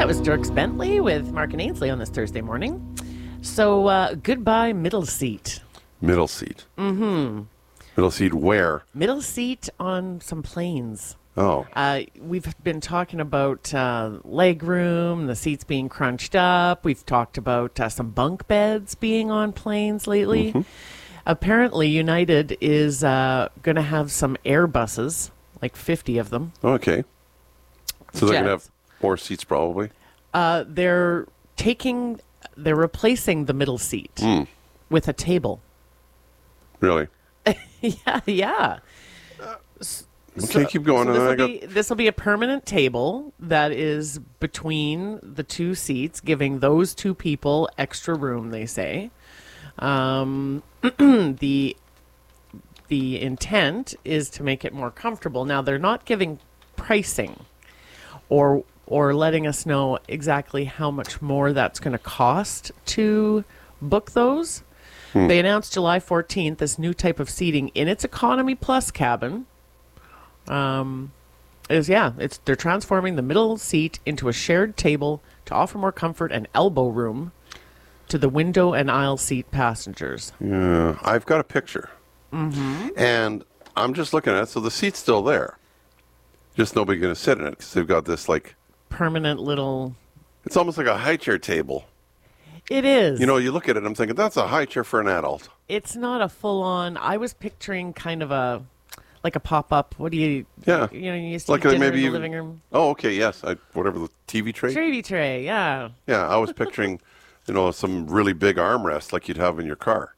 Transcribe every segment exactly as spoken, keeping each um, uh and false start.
That was Dirks Bentley with Mark and Ainsley on this Thursday morning. So, uh, goodbye, middle seat. Middle seat. Mm-hmm. Middle seat where? Middle seat on some planes. Oh. Uh, we've been talking about uh, leg room, the seats being crunched up. We've talked about uh, some bunk beds being on planes lately. Mm-hmm. Apparently, United is uh, going to have some Airbuses, like fifty of them. Okay. So they're Jets. going to have more seats probably? Uh, they're taking, they're replacing the middle seat Mm. with a table. Really? yeah, yeah. S- Okay, keep going. So And then I this, will got- be, this will be a permanent table that is between the two seats, giving those two people extra room, they say. Um, the the intent is to make it more comfortable. Now, they're not giving pricing or or letting us know exactly how much more that's going to cost to book those. Hmm. They announced July fourteenth this new type of seating in its Economy Plus cabin. Um, is yeah, it's they're transforming the middle seat into a shared table to offer more comfort and elbow room to the window and aisle seat passengers. Yeah, I've got a picture. Mm-hmm. And I'm just looking at it. So the seat's still there. Just nobody going to sit in it because they've got this like... Permanent little... It's almost like a high chair table. It is. You know, you look at it, I'm thinking, that's a high chair for an adult. It's not a full-on... I was picturing kind of a... Like a pop-up. What do you... Yeah. You know, you used to Like eat a, dinner maybe in the even, living room. Oh, okay, yes. I, whatever, the T V tray? T V tray, yeah. Yeah, I was picturing, you know, some really big armrest like you'd have in your car.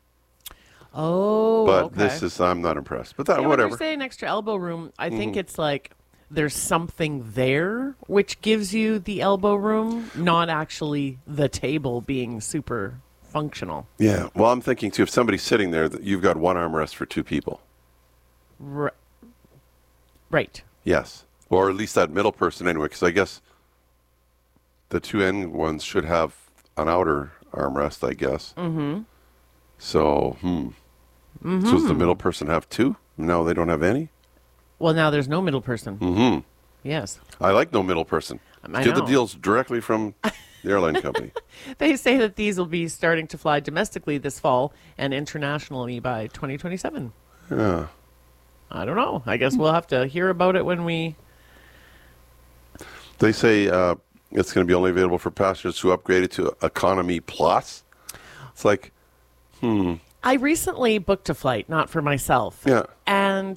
Oh, But okay. this is, I'm not impressed. But that, Yeah, when whatever. you're saying extra elbow room, I think Mhm. it's like there's something there which gives you the elbow room, not actually the table being super functional. Yeah, well, I'm thinking, too, if somebody's sitting there, that you've got one armrest for two people. R- right. Yes. Or at least that middle person anyway, because I guess the two end ones should have an outer armrest, I guess. Mm-hmm. So, hmm. Mm-hmm. So does the middle person have two? No, they don't have any? Well, now there's no middle person. Mm-hmm. Yes. I like no middle person. I Get the know. deals directly from the airline company. They say that these will be starting to fly domestically this fall and internationally by twenty twenty-seven. Yeah. I don't know. I guess we'll have to hear about it when we... They say uh, it's going to be only available for passengers who upgraded to Economy Plus. It's like, hmm. I recently booked a flight, not for myself. Yeah. And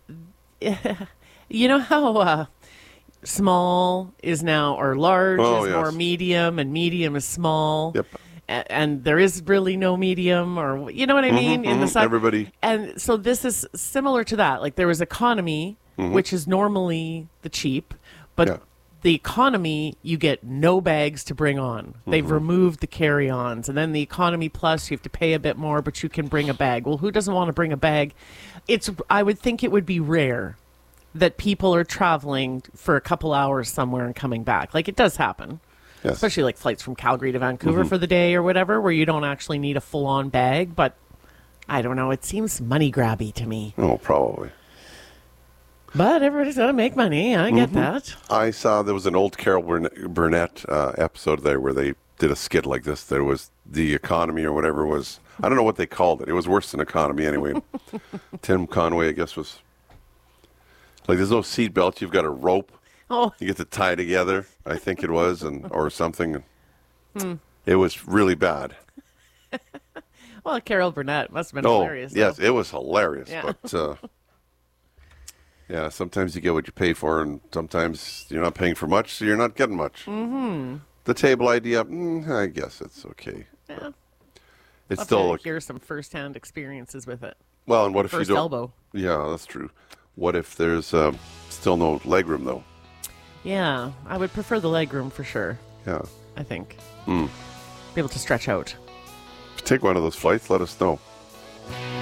you know how uh, small is now, or large Oh, is yes. more medium, and medium is small. Yep. A- and there is really no medium, or you know what I mean? Mhm, In the mhm. side. Everybody- And so this is similar to that. Like there was economy, Mhm. which is normally the cheap, but Yeah. the economy, you get no bags to bring on. They've Mhm. removed the carry-ons. And then the economy plus, you have to pay a bit more, but you can bring a bag. Well, who doesn't want to bring a bag? It's. I would think it would be rare that people are traveling for a couple hours somewhere and coming back. Like, it does happen. Yes. Especially like flights from Calgary to Vancouver Mhm. for the day or whatever, where you don't actually need a full-on bag. But I don't know. It seems money-grabby to me. Oh, probably. But everybody's got to make money. I get Mhm. that. I saw there was an old Carol Burnett, Burnett uh, episode there where they did a skit like this. There was the economy or whatever was, I don't know what they called it. It was worse than economy anyway. Tim Conway, I guess, was like, there's no seat belt. You've got a rope. Oh. You get to tie together, I think it was, and or something. Hmm. It was really bad. Well, Carol Burnett must have been Oh, hilarious. yes, though. it was hilarious. Yeah. But, uh, yeah, sometimes you get what you pay for, and sometimes you're not paying for much, so you're not getting much. Mm-hmm. The table idea, mm, I guess it's okay. Yeah. It's Love still to like, hear some first-hand experiences with it. well, and what if First you don't? elbow. Yeah, that's true. What if there's uh, still no legroom though? Yeah, I would prefer the leg room for sure. Yeah. I think. Mm. Be able to stretch out. If you take one of those flights, let us know.